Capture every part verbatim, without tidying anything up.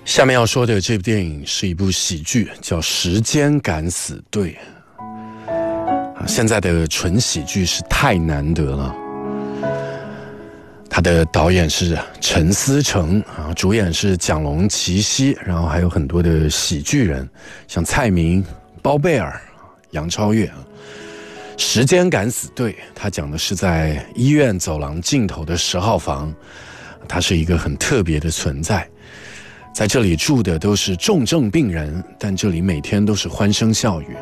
下面要说的这部电影是一部喜剧，叫《时间敢死队》。现在的纯喜剧是太难得了。他的导演是陈思诚啊，主演是蒋龙、齐溪，然后还有很多的喜剧人，像蔡明、包贝尔、杨超越。时间敢死队，他讲的是在医院走廊尽头的十号房，它是一个很特别的存在。在这里住的都是重症病人，但这里每天都是欢声笑语。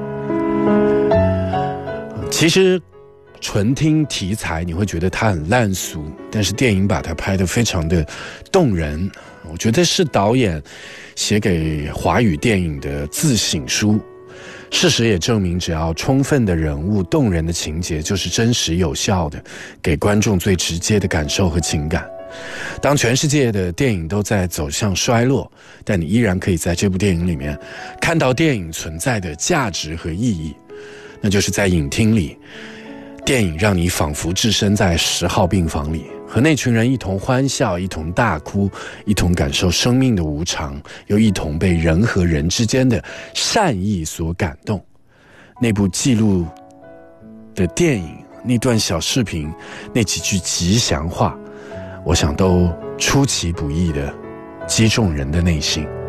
其实纯听题材你会觉得它很烂俗，但是电影把它拍得非常的动人，我觉得是导演写给华语电影的自省书。事实也证明，只要充分的人物、动人的情节，就是真实有效的给观众最直接的感受和情感。当全世界的电影都在走向衰落，但你依然可以在这部电影里面看到电影存在的价值和意义，那就是在影厅里，电影让你仿佛置身在十号病房里，和那群人一同欢笑，一同大哭，一同感受生命的无常，又一同被人和人之间的善意所感动。那部记录的电影，那段小视频，那几句吉祥话，我想都出其不意地击中人的内心。